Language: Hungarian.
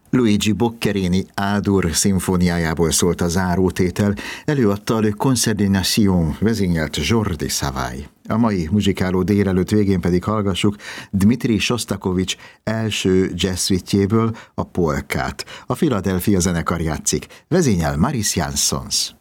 Luigi Boccherini A-dur szimfóniájából szólt a zárótétel, előadta a Le Concert des Nations, vezényelt Jordi Savall. A mai muzsikáló délelőtt végén pedig hallgassuk Dmitri Sostakovics első jazz suite-jéből a polkát. A Philadelphia zenekar játszik, vezényel Maris Jansons.